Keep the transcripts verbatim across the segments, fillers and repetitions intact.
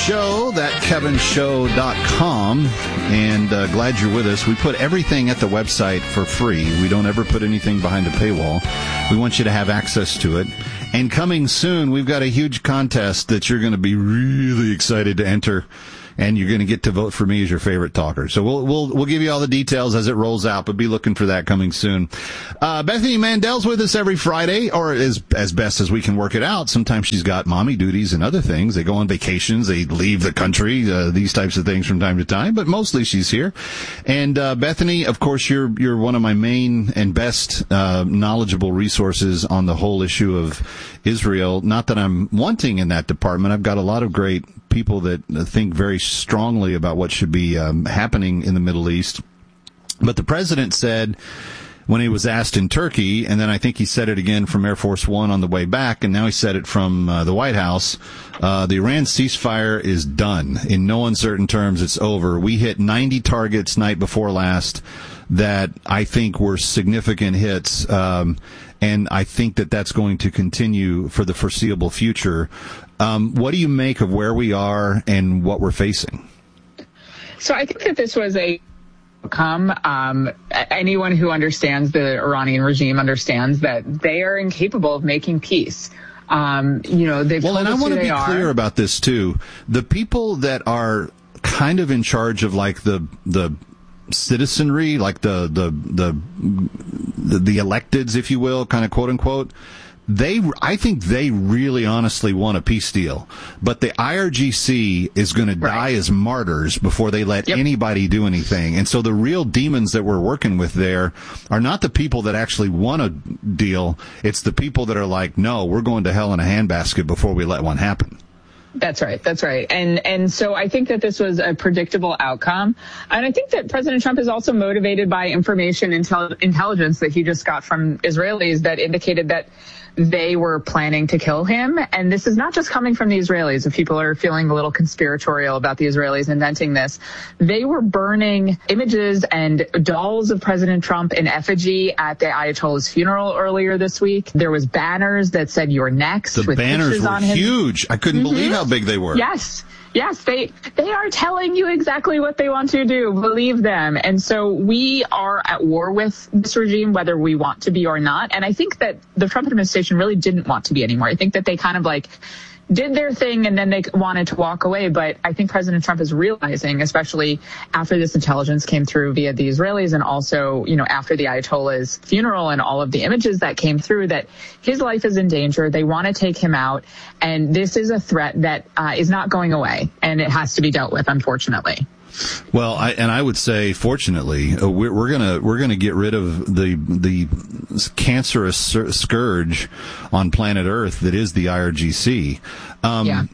Show, that kevin show dot com, and uh, glad you're with us. We put everything at the website for free. We don't ever put anything behind a paywall. We want you to have access to it. And coming soon, we've got a huge contest that you're going to be really excited to enter, and you're going to get to vote for me as your favorite talker. So we'll we'll we'll give you all the details as it rolls out, but be looking for that coming soon. Uh, Bethany Mandel's with us every Friday, or as as best as we can work it out. Sometimes she's got mommy duties and other things. They go on vacations, they leave the country, uh, these types of things from time to time, but mostly she's here. And uh, Bethany, of course, you're you're one of my main and best uh, knowledgeable resources on the whole issue of Israel. Not that I'm wanting in that department. I've got a lot of great people that think very strongly about what should be um, happening in the Middle East. But the president said when he was asked in Turkey, and then I think he said it again from Air Force One on the way back, and now he said it from uh, the White House, uh, the Iran ceasefire is done. In no uncertain terms, it's over. We hit ninety targets night before last that I think were significant hits, um, and I think that that's going to continue for the foreseeable future. Um, what do you make of where we are and what we're facing? So I think that this was a outcome. Um, anyone who understands the Iranian regime understands that they are incapable of making peace. Um, you know, they've well, told and us I want to be are. clear about this too. The people that are kind of in charge of like the the citizenry, like the the the the, the electeds, if you will, kind of quote unquote. They, I think they really honestly want a peace deal, but the I R G C is going to die right. as martyrs before they let yep. anybody do anything. And so the real demons that we're working with there are not the people that actually want a deal. It's the people that are like, no, we're going to hell in a handbasket before we let one happen. That's right. That's right. And and so I think that this was a predictable outcome. And I think that President Trump is also motivated by information intel- intelligence that he just got from Israelis that indicated that they were planning to kill him. And this is not just coming from the Israelis. If people are feeling a little conspiratorial about the Israelis inventing this, they were burning images and dolls of President Trump in effigy at the Ayatollah's funeral earlier this week. There was banners that said "You're next." The with banners pictures were on him. huge. I couldn't mm-hmm. believe how big they were. Yes. Yes, they they are telling you exactly what they want to do. Believe them. And so we are at war with this regime, whether we want to be or not. And I think that the Trump administration really didn't want to be anymore. I think that they kind of like did their thing and then they wanted to walk away. But I think President Trump is realizing, especially after this intelligence came through via the Israelis and also, you know, after the Ayatollah's funeral and all of the images that came through, that his life is in danger. They want to take him out. And this is a threat that uh, is not going away, and it has to be dealt with, unfortunately. Well, I, and I would say, fortunately, uh, we're, we're gonna we're gonna get rid of the the cancerous scourge on planet Earth that is the I R G C. Um, yeah.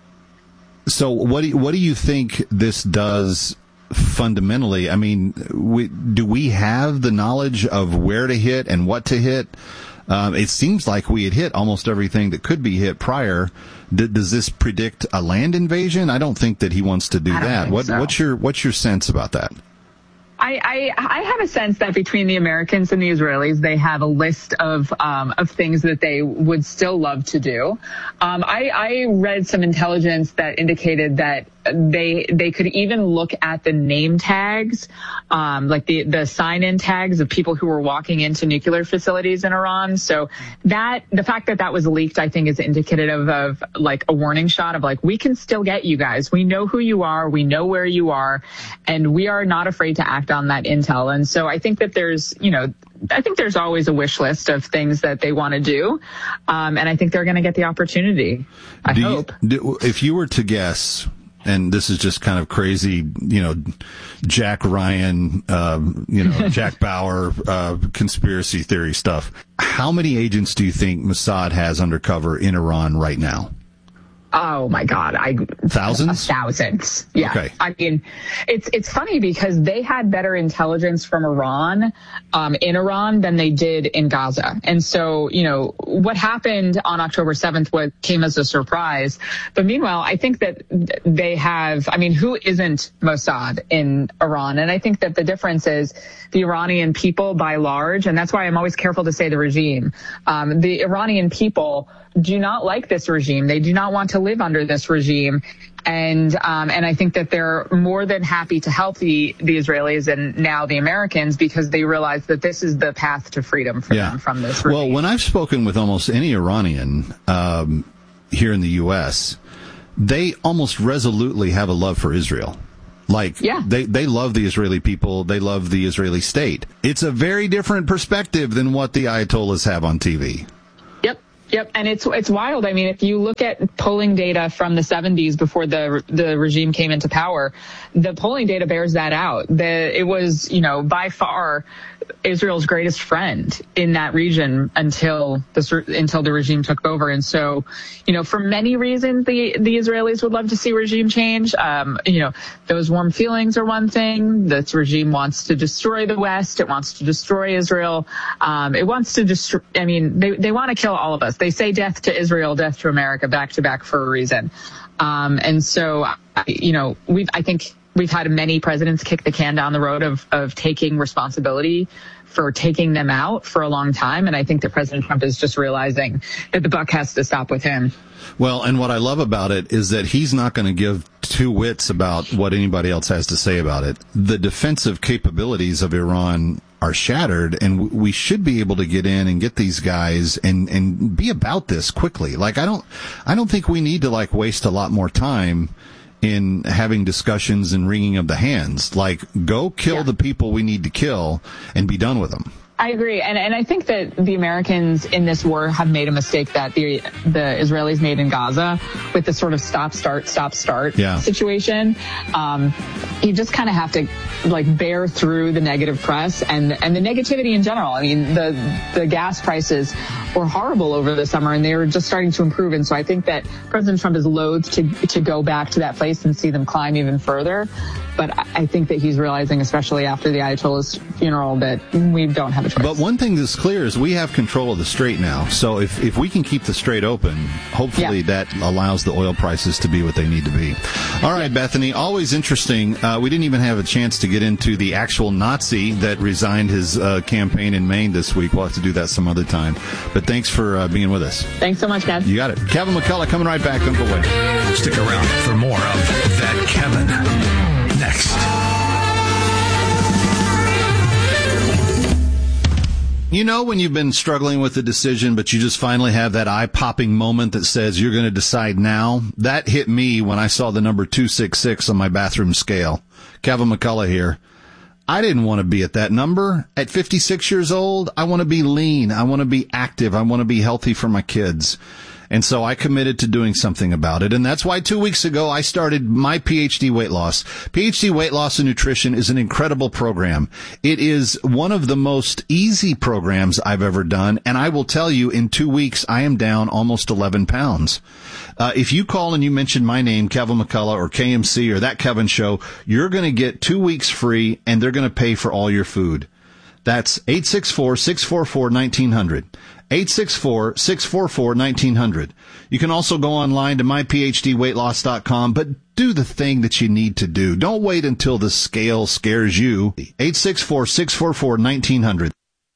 So, what do you, what do you think this does fundamentally? I mean, we, do we have the knowledge of where to hit and what to hit? Um, it seems like we had hit almost everything that could be hit prior. D- does this predict a land invasion? I don't think that he wants to do I don't that. think What, so. What's your What's your sense about that? I, I, I have a sense that between the Americans and the Israelis, they have a list of um, of things that they would still love to do. Um, I, I read some intelligence that indicated that they they could even look at the name tags, um, like the, the sign-in tags of people who were walking into nuclear facilities in Iran. So that the fact that that was leaked, I think, is indicative of, of like a warning shot of like, we can still get you guys. We know who you are. We know where you are. And we are not afraid to act on that intel. And so I think that there's, you know, I think there's always a wish list of things that they want to do. Um, and I think they're going to get the opportunity. I do hope. You, do, if you were to guess, and this is just kind of crazy, you know, Jack Ryan, uh, you know, Jack Bauer, uh, conspiracy theory stuff. How many agents do you think Mossad has undercover in Iran right now? Oh my God. I thousands? Thousands. Yeah. Okay. I mean, it's, it's funny because they had better intelligence from Iran, um, in Iran than they did in Gaza. And so, you know, what happened on October seventh, what came as a surprise. But meanwhile, I think that they have, I mean, who isn't Mossad in Iran? And I think that the difference is the Iranian people by large, and that's why I'm always careful to say the regime, um, the Iranian people do not like this regime. They do not want to live under this regime. And um, and I think that they're more than happy to help the, the Israelis and now the Americans because they realize that this is the path to freedom for yeah. them from this regime. Well, when I've spoken with almost any Iranian um, here in the U S, they almost resolutely have a love for Israel. Like, yeah. they, they love the Israeli people. They love the Israeli state. It's a very different perspective than what the Ayatollahs have on T V. Yep. Yep. And it's, it's wild. I mean, if you look at polling data from the seventies before the, the regime came into power, the polling data bears that out. The, it was, you know, by far Israel's greatest friend in that region until the, until the regime took over. And so, you know, for many reasons, the, the Israelis would love to see regime change. Um, you know, those warm feelings are one thing. This regime wants to destroy the West. It wants to destroy Israel. Um, it wants to destroy, I mean, they, they want to kill all of us. They say death to Israel, death to America, back to back for a reason. Um, and so, you know, we've, I think we've had many presidents kick the can down the road of, of taking responsibility for taking them out for a long time. And I think that President Trump is just realizing that the buck has to stop with him. Well, and what I love about it is that he's not going to give two wits about what anybody else has to say about it. The defensive capabilities of Iran are shattered, and we should be able to get in and get these guys and, and be about this quickly. Like, I don't, I don't think we need to like waste a lot more time in having discussions and wringing of the hands. Like, go kill yeah. the people we need to kill and be done with them. I agree. And and I think that the Americans in this war have made a mistake that the the Israelis made in Gaza with the sort of stop, start, stop, start yeah. situation. Um, you just kind of have to like bear through the negative press and, and the negativity in general. I mean, the, the gas prices were horrible over the summer and they were just starting to improve. And so I think that President Trump is loath to, to go back to that place and see them climb even further. But I think that he's realizing, especially after the Ayatollah's funeral, that we don't have a choice. But one thing that's clear is we have control of the strait now. So if, if we can keep the strait open, hopefully yeah. that allows the oil prices to be what they need to be. All right, Bethany, always interesting. Uh, we didn't even have a chance to get into the actual Nazi that resigned his uh, campaign in Maine this week. We'll have to do that some other time. But thanks for uh, being with us. Thanks so much, Kev. You got it. Kevin McCullough coming right back. Don't go away. Stick around for more of That Kevin. Next. You know when you've been struggling with a decision, but you just finally have that eye-popping moment that says you're going to decide now? That hit me when I saw the number two six six on my bathroom scale. Kevin McCullough here. I didn't want to be at that number. At fifty-six years old, I want to be lean. I want to be active. I want to be healthy for my kids. And so I committed to doing something about it. And that's why two weeks ago I started my P H D Weight Loss. P H D Weight Loss and Nutrition is an incredible program. It is one of the most easy programs I've ever done. And I will tell you, in two weeks, I am down almost eleven pounds. Uh, if you call and you mention my name, Kevin McCullough or K M C or That Kevin Show, you're going to get two weeks free and they're going to pay for all your food. That's eight six four, six four four, one nine zero zero. eight six four, six four four, one nine zero zero. You can also go online to my p h d weight loss dot com, but do the thing that you need to do. Don't wait until the scale scares you. eight six four, six four four, one nine zero zero.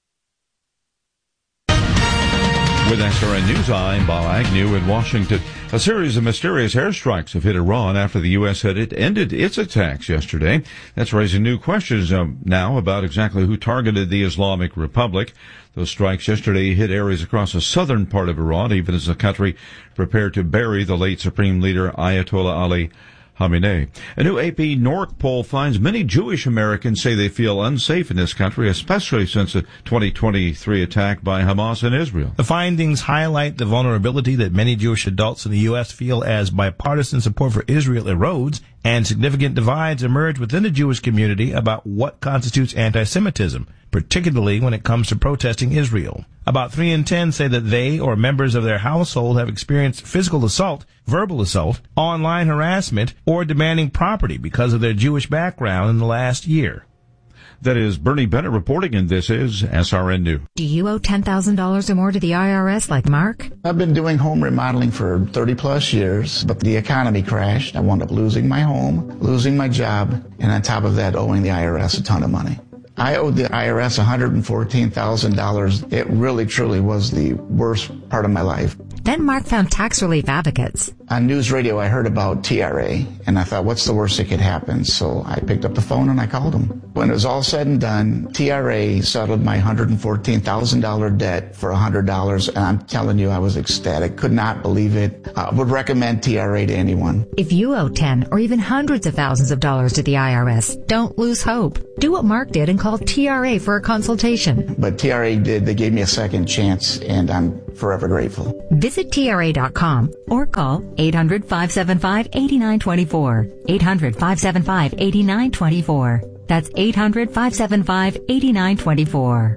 With S R N News, I'm Bob Agnew in Washington. A series of mysterious airstrikes have hit Iran after the U S said it ended its attacks yesterday. That's raising new questions um, now about exactly who targeted the Islamic Republic. Those strikes yesterday hit areas across the southern part of Iran, even as the country prepared to bury the late Supreme Leader Ayatollah Ali Khamenei. A new A P Norc poll finds many Jewish Americans say they feel unsafe in this country, especially since the twenty twenty-three attack by Hamas in Israel. The findings highlight the vulnerability that many Jewish adults in the U S feel as bipartisan support for Israel erodes and significant divides emerge within the Jewish community about what constitutes anti-Semitism, particularly when it comes to protesting Israel. About three in ten say that they or members of their household have experienced physical assault, verbal assault, online harassment, or demanding property because of their Jewish background in the last year. That is Bernie Bennett reporting, and this is S R N News. Do you owe ten thousand dollars or more to the I R S like Mark? I've been doing home remodeling for thirty plus years, but the economy crashed. I wound up losing my home, losing my job, and on top of that, owing the I R S a ton of money. I owed the I R S one hundred fourteen thousand dollars. It really, truly was the worst part of my life. Then Mark found Tax Relief Advocates. On news radio, I heard about T R A, and I thought, what's the worst that could happen? So I picked up the phone and I called them. When it was all said and done, T R A settled my one hundred fourteen thousand dollars debt for one hundred dollars, and I'm telling you, I was ecstatic. Could not believe it. I would recommend T R A to anyone. If you owe ten or even hundreds of thousands of dollars to the I R S, don't lose hope. Do what Mark did and call T R A for a consultation. But T R A did. They gave me a second chance, and I'm forever grateful. Visit T R A dot com or call eight hundred, five seven five, eight nine two four. eight hundred, five seven five, eight nine two four. That's eight hundred, five seven five, eight nine two four.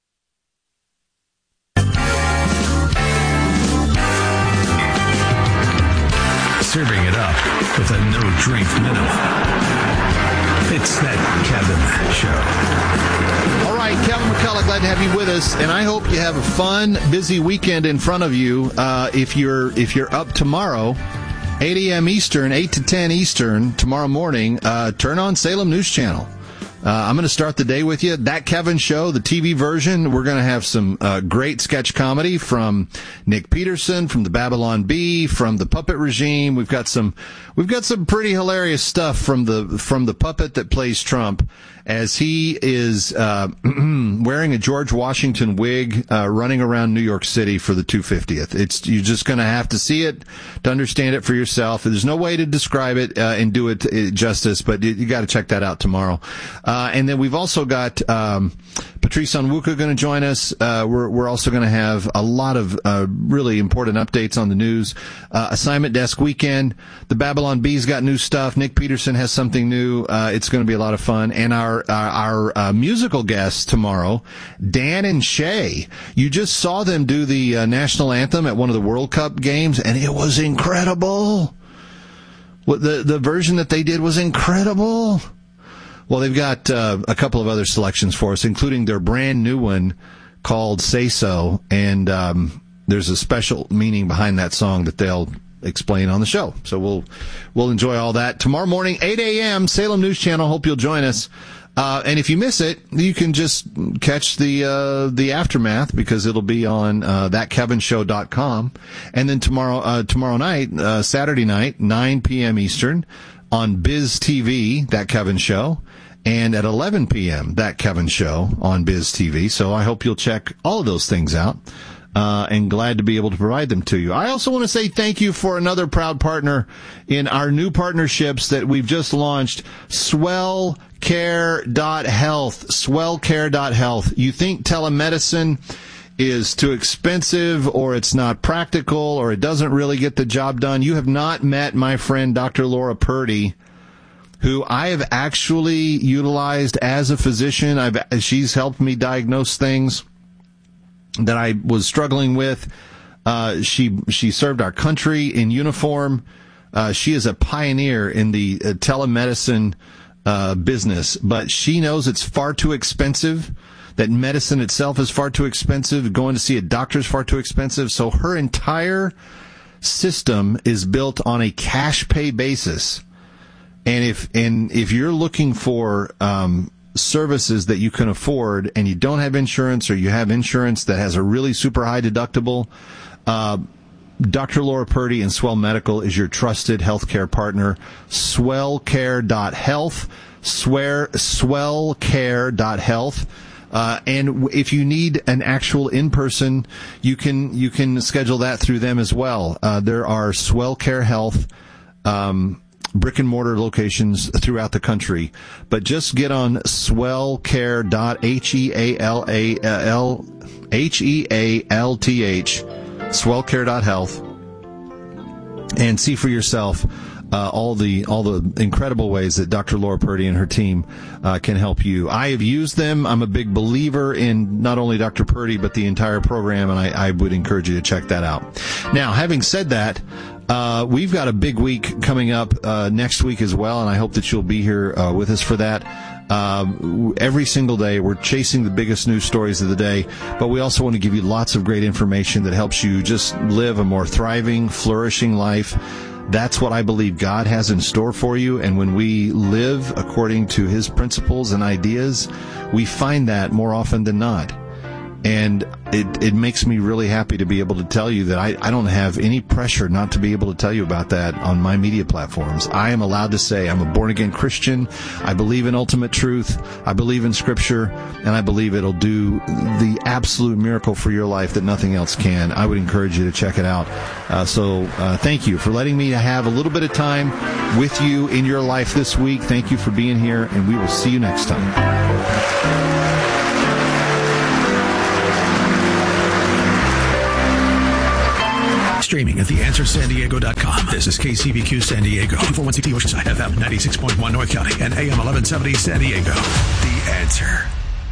Serving it up with a no-drink minimum. It's That Kevin Show. All right, Kevin McCullough, glad to have you with us, and I hope you have a fun, busy weekend in front of you. Uh, if you're if you're up tomorrow, eight a.m. Eastern, eight to ten Eastern, tomorrow morning, uh, turn on Salem News Channel. Uh, I'm going to start the day with you. That Kevin Show, the T V version. We're going to have some uh, great sketch comedy from Nick Peterson, from the Babylon Bee, from the Puppet Regime. We've got some, we've got some pretty hilarious stuff from the from the puppet that plays Trump, as he is uh, wearing a George Washington wig, uh, running around New York City for the two hundred fiftieth. It's you're just going to have to see it to understand it for yourself. There's no way to describe it uh, and do it uh, justice, but you, you got to check that out tomorrow. Uh, and then we've also got um, Patrice Onwuka going to join us. Uh, we're we're also going to have a lot of uh, really important updates on the news. Uh, Assignment Desk Weekend. The Babylon Bee's got new stuff. Nick Peterson has something new. Uh, it's going to be a lot of fun. And our our, our uh, musical guests tomorrow, Dan and Shay. You just saw them do the uh, national anthem at one of the World Cup games, and it was incredible. What the the version that they did was incredible. Well, they've got uh, a couple of other selections for us, including their brand new one called Say So, and um, there's a special meaning behind that song that they'll explain on the show. So we'll we'll enjoy all that. Tomorrow morning, eight a.m., Salem News Channel. Hope you'll join us. Uh, and if you miss it, you can just catch the uh, the aftermath, because it'll be on uh, that kevin show dot com. And then tomorrow uh, tomorrow night, uh, Saturday night, nine p.m. Eastern, on Biz T V, That Kevin Show. And at eleven p.m., That Kevin Show on Biz T V. So I hope you'll check all of those things out. Uh, and glad to be able to provide them to you. I also want to say thank you for another proud partner in our new partnerships that we've just launched, swell care dot health. swell care dot health. You think telemedicine is too expensive, or it's not practical, or it doesn't really get the job done? You have not met my friend Doctor Laura Purdy, who I have actually utilized as a physician. I've, she's helped me diagnose things that I was struggling with. Uh, she, she served our country in uniform. Uh, she is a pioneer in the uh, telemedicine, uh, business, but she knows it's far too expensive, that medicine itself is far too expensive. Going to see a doctor is far too expensive. So her entire system is built on a cash pay basis. And if, and if you're looking for, um, services that you can afford, and you don't have insurance, or you have insurance that has a really super high deductible, uh, Doctor Laura Purdy and Swell Medical is your trusted healthcare partner. swell care dot health. Swear, swell care dot health. Uh, and if you need an actual in-person, you can, you can schedule that through them as well. Uh, there are Swell Care Health, um, brick and mortar locations throughout the country, but just get on swell care dot h e a l a l h e a l t h swell care dot health, and see for yourself uh, all the all the incredible ways that Doctor Laura Purdy and her team uh, can help you. I have used them. I'm a big believer in not only Doctor Purdy but the entire program, and I, I would encourage you to check that out. Now, having said that, Uh, we've got a big week coming up uh, next week as well, and I hope that you'll be here uh, with us for that. Um, every single day, we're chasing the biggest news stories of the day, but we also want to give you lots of great information that helps you just live a more thriving, flourishing life. That's what I believe God has in store for you, and when we live according to His principles and ideas, we find that more often than not. And it, it makes me really happy to be able to tell you that I, I don't have any pressure not to be able to tell you about that on my media platforms. I am allowed to say I'm a born-again Christian. I believe in ultimate truth. I believe in Scripture, and I believe it'll do the absolute miracle for your life that nothing else can. I would encourage you to check it out. Uh, so uh, thank you for letting me have a little bit of time with you in your life this week. Thank you for being here, and we will see you next time. Streaming at the answer san diego dot com. This is K C B Q San Diego, two forty-one C T Oceanside, F M ninety-six point one North County, and A M eleven seventy San Diego. The Answer.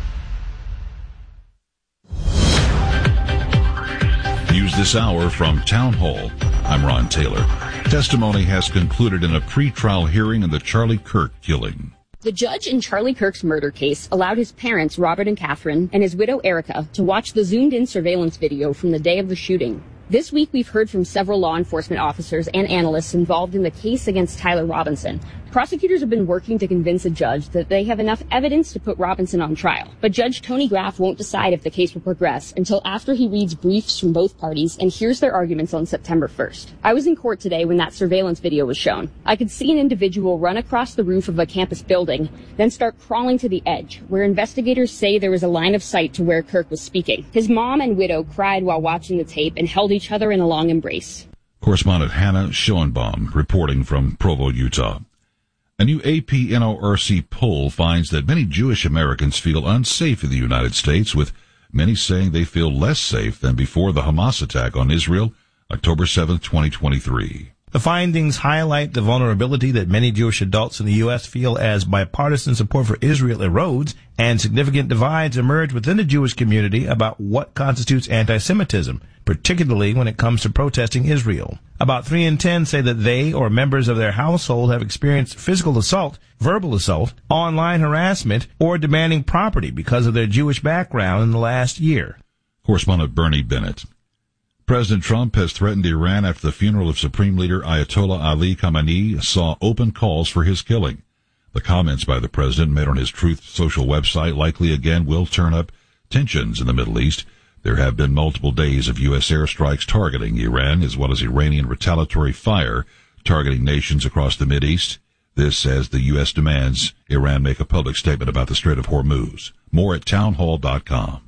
News this hour from Town Hall. I'm Ron Taylor. Testimony has concluded in a pretrial hearing in the Charlie Kirk killing. The judge in Charlie Kirk's murder case allowed his parents, Robert and Catherine, and his widow, Erica, to watch the zoomed-in surveillance video from the day of the shooting. This week, we've heard from several law enforcement officers and analysts involved in the case against Tyler Robinson. Prosecutors have been working to convince a judge that they have enough evidence to put Robinson on trial. But Judge Tony Graff won't decide if the case will progress until after he reads briefs from both parties and hears their arguments on September first. I was in court today when that surveillance video was shown. I could see an individual run across the roof of a campus building, then start crawling to the edge, where investigators say there was a line of sight to where Kirk was speaking. His mom and widow cried while watching the tape and held each other in a long embrace. Correspondent Hannah Schoenbaum reporting from Provo, Utah. A new A P N O R C poll finds that many Jewish Americans feel unsafe in the United States, with many saying they feel less safe than before the Hamas attack on Israel, October seventh, twenty twenty-three. The findings highlight the vulnerability that many Jewish adults in the U S feel as bipartisan support for Israel erodes and significant divides emerge within the Jewish community about what constitutes anti-Semitism, particularly when it comes to protesting Israel. About three in ten say that they or members of their household have experienced physical assault, verbal assault, online harassment, or demanding property because of their Jewish background in the last year. Correspondent Bernie Bennett. President Trump has threatened Iran after the funeral of Supreme Leader Ayatollah Ali Khamenei saw open calls for his killing. The comments by the president made on his Truth Social website likely again will turn up tensions in the Middle East. There have been multiple days of U S airstrikes targeting Iran, as well as Iranian retaliatory fire targeting nations across the Mideast. This as the U S demands Iran make a public statement about the Strait of Hormuz. More at townhall dot com.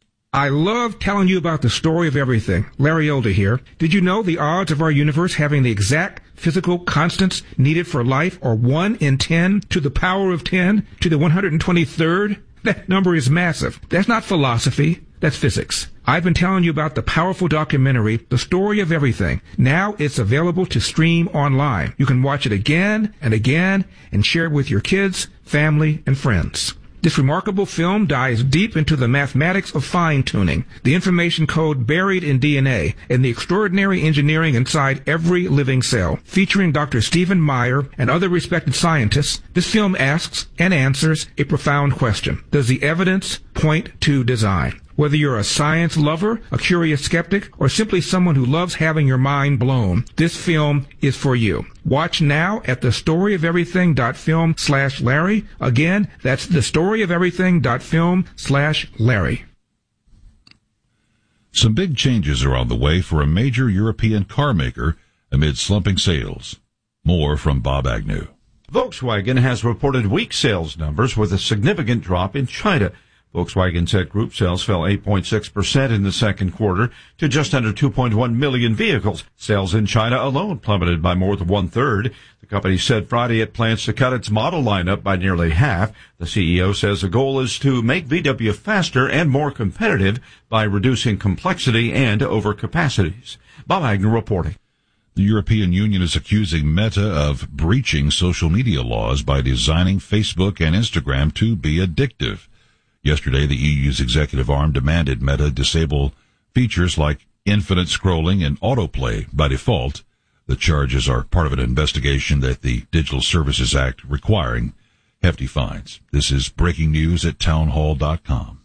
I love telling you about the story of everything. Larry Elder here. Did you know the odds of our universe having the exact physical constants needed for life are one in ten to the power of ten to the one hundred twenty-third? That number is massive. That's not philosophy. That's physics. I've been telling you about the powerful documentary, The Story of Everything. Now it's available to stream online. You can watch it again and again and share it with your kids, family, and friends. This remarkable film dives deep into the mathematics of fine-tuning, the information code buried in D N A, and the extraordinary engineering inside every living cell. Featuring Doctor Stephen Meyer and other respected scientists, this film asks and answers a profound question. Does the evidence point to design? Whether you're a science lover, a curious skeptic, or simply someone who loves having your mind blown, this film is for you. Watch now at thestoryoferything.film slash Larry. Again, that's thestoryoferything.film slash Larry. Some big changes are on the way for a major European car maker amid slumping sales. More from Bob Agnew. Volkswagen has reported weak sales numbers with a significant drop in China. Volkswagen said group sales fell eight point six percent in the second quarter to just under two point one million vehicles. Sales in China alone plummeted by more than one-third. The company said Friday it plans to cut its model lineup by nearly half. The C E O says the goal is to make V W faster and more competitive by reducing complexity and overcapacities. Bob Agnew reporting. The European Union is accusing Meta of breaching social media laws by designing Facebook and Instagram to be addictive. Yesterday, the E U's executive arm demanded Meta disable features like infinite scrolling and autoplay by default. The charges are part of an investigation that the Digital Services Act requiring hefty fines. This is breaking news at townhall dot com.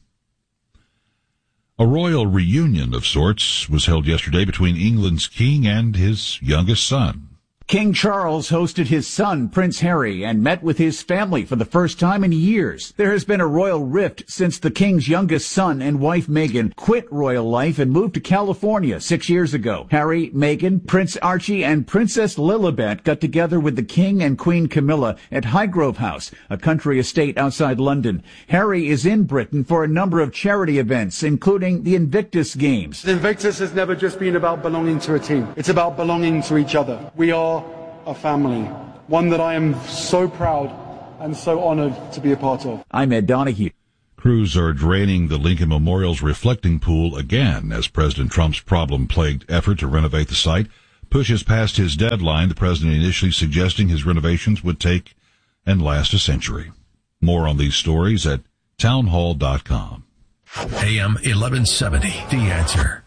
A royal reunion of sorts was held yesterday between England's king and his youngest son. King Charles hosted his son, Prince Harry, and met with his family for the first time in years. There has been a royal rift since the King's youngest son and wife, Meghan, quit royal life and moved to California six years ago. Harry, Meghan, Prince Archie, and Princess Lilibet got together with the King and Queen Camilla at Highgrove House, a country estate outside London. Harry is in Britain for a number of charity events, including the Invictus Games. The Invictus has never just been about belonging to a team. It's about belonging to each other. We are a family, one that I am so proud and so honored to be a part of. I'm Ed Donahue. Crews are draining the Lincoln Memorial's reflecting pool again as President Trump's problem-plagued effort to renovate the site pushes past his deadline, the president initially suggesting his renovations would take and last a century. More on these stories at townhall dot com. A M eleven seventy, The Answer.